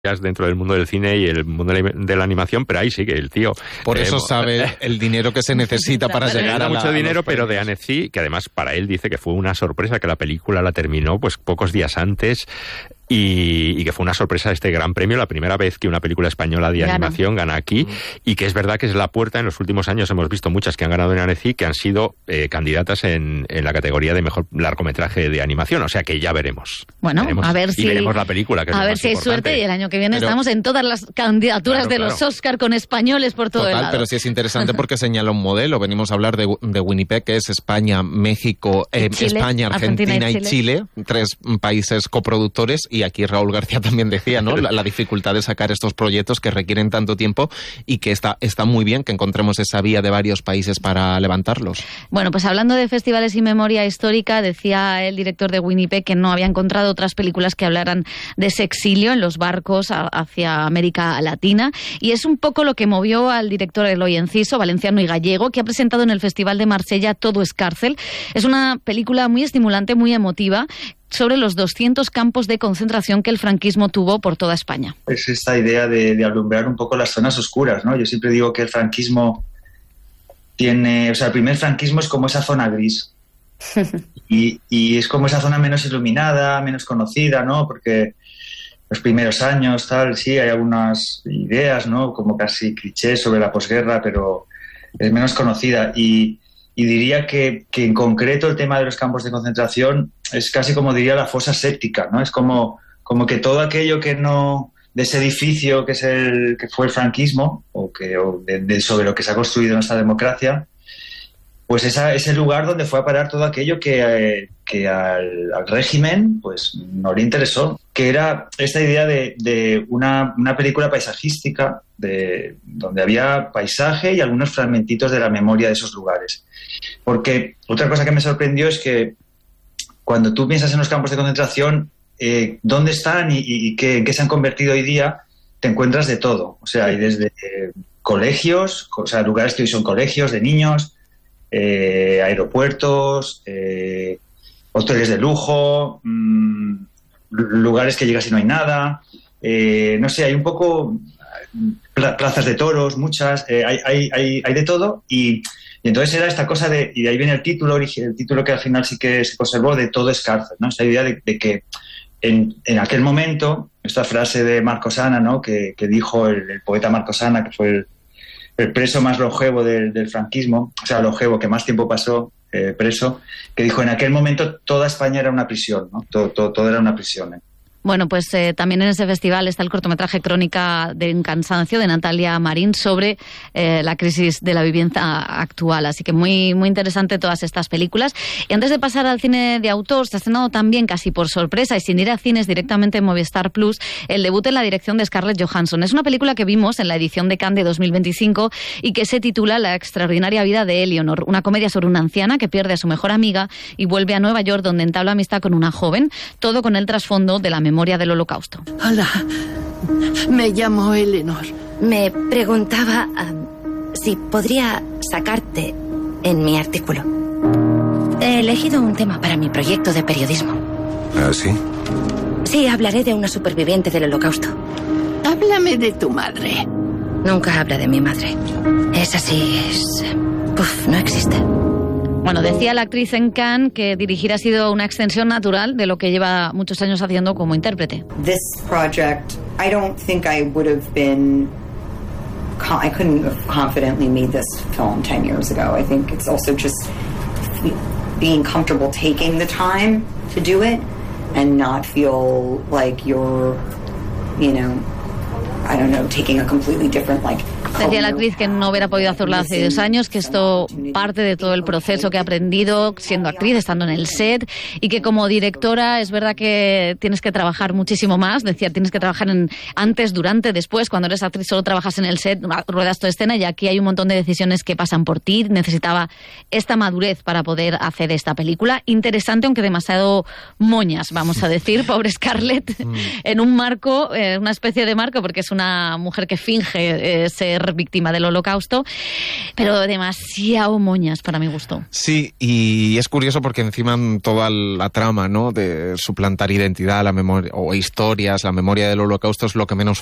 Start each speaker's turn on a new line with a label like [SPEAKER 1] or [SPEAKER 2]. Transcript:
[SPEAKER 1] dentro del mundo del cine y el mundo de la animación, pero ahí sí que el tío...
[SPEAKER 2] Por eso sabe el dinero que se necesita para llegar a
[SPEAKER 1] mucho dinero, pero de Annecy, que además para él dice que fue una sorpresa, que la película la terminó pues pocos días antes, y que fue una sorpresa este gran premio, la primera vez que una película española de animación gana aquí, y que es verdad que es la puerta. En los últimos años hemos visto muchas que han ganado en Annecy, que han sido candidatas en la categoría de mejor largometraje de animación, o sea que ya veremos.
[SPEAKER 3] Bueno, a ver si...
[SPEAKER 1] Y veremos la película, que es
[SPEAKER 3] a
[SPEAKER 1] lo
[SPEAKER 3] ver
[SPEAKER 1] más
[SPEAKER 3] si hay
[SPEAKER 1] importante.
[SPEAKER 3] suerte, y el año que viene estamos en todas las candidaturas de los Oscar con españoles por todo el lado.
[SPEAKER 2] Pero sí es interesante porque señala un modelo. Venimos a hablar de Winnipeg, que es España, México,
[SPEAKER 3] Chile,
[SPEAKER 2] España, Argentina y Chile, 3 países coproductores, y aquí Raúl García también decía, ¿no? La dificultad de sacar estos proyectos que requieren tanto tiempo, y que está muy bien que encontremos esa vía de varios países para levantarlos.
[SPEAKER 3] Bueno, pues hablando de festivales y memoria histórica, decía el director de Winnipeg que no había encontrado otras películas que hablaran de ese exilio en los barcos hacia América Latina, y es un poco lo que movió al director Eloy Enciso, valenciano y gallego, que ha presentado en el Festival de Marsella Todo es cárcel. Es una película muy estimulante, muy emotiva, sobre los 200 campos de concentración que el franquismo tuvo por toda España.
[SPEAKER 4] Es esta idea de alumbrar un poco las zonas oscuras, ¿no? Yo siempre digo que el franquismo tiene... O sea, el primer franquismo es como esa zona gris. y es como esa zona menos iluminada, menos conocida, ¿no? Porque los primeros años, tal, sí, hay algunas ideas, ¿no? Como casi clichés sobre la posguerra, pero es menos conocida. Y diría que en concreto el tema de los campos de concentración es casi como diría la fosa séptica, ¿no? Es como que todo aquello que no... de ese edificio que fue el franquismo, sobre lo que se ha construido nuestra democracia, pues ese lugar donde fue a parar todo aquello que al régimen pues no le interesó, que era esta idea de una película paisajística donde había paisaje y algunos fragmentitos de la memoria de esos lugares. Porque otra cosa que me sorprendió es que cuando tú piensas en los campos de concentración, dónde están y en qué se han convertido hoy día, te encuentras de todo. O sea, hay desde colegios, o sea, lugares que hoy son colegios de niños, aeropuertos, hoteles de lujo, lugares que llegas y no hay nada, no sé, hay un poco plazas de toros, muchas, hay de todo, y entonces era esta cosa y de ahí viene el título que al final sí que se conservó, de Todo es cárcel, ¿no? Esta idea de que en aquel momento, esta frase de Marcos Ana, ¿no? que dijo el poeta Marcos Ana, que fue el preso más longevo del franquismo, o sea, longevo, que más tiempo pasó preso, que dijo: en aquel momento toda España era una prisión, ¿no? Todo era una prisión.
[SPEAKER 3] Bueno, pues también en ese festival está el cortometraje Crónica de un cansancio, de Natalia Marín, sobre la crisis de la vivienda actual. Así que muy, muy interesante todas estas películas. Y antes de pasar al cine de autor, se ha estrenado también, casi por sorpresa y sin ir a cines, directamente en Movistar Plus, el debut en la dirección de Scarlett Johansson. Es una película que vimos en la edición de Cannes de 2025 y que se titula La extraordinaria vida de Eleanor, una comedia sobre una anciana que pierde a su mejor amiga y vuelve a Nueva York, donde entabla amistad con una joven, todo con el trasfondo de la memoria del Holocausto.
[SPEAKER 5] Hola, me llamo Eleanor.
[SPEAKER 6] Me preguntaba si podría sacarte en mi artículo. He elegido un tema para mi proyecto de periodismo.
[SPEAKER 7] ¿Ah, sí?
[SPEAKER 6] Sí, hablaré de una superviviente del Holocausto.
[SPEAKER 5] Háblame de tu madre.
[SPEAKER 6] Nunca habla de mi madre. Esa sí es... no existe.
[SPEAKER 3] Bueno, decía la actriz en Cannes que dirigir ha sido una extensión natural de lo que lleva muchos años haciendo como intérprete.
[SPEAKER 8] This project, I don't think I would have been... I couldn't have confidently made this film 10 years ago. I think it's also just being comfortable taking the time to do it and not feel like you're, I don't know, taking a completely different,
[SPEAKER 3] Decía la actriz que no hubiera podido hacerlo hace 2 años, que esto parte de todo el proceso que ha aprendido siendo actriz, estando en el set, y que como directora es verdad que tienes que trabajar muchísimo más. Decía, tienes que trabajar antes, durante, después. Cuando eres actriz solo trabajas en el set, ruedas tu escena, y aquí hay un montón de decisiones que pasan por ti. Necesitaba esta madurez para poder hacer esta película. Interesante, aunque demasiado moñas, vamos a decir, pobre Scarlett, en un marco, una especie de marco, porque es una mujer que finge ser víctima del Holocausto, pero demasiado moñas para mi gusto.
[SPEAKER 2] Sí, y es curioso porque encima toda la trama, ¿no?, de suplantar identidad, la memoria o historias, la memoria del Holocausto es lo que menos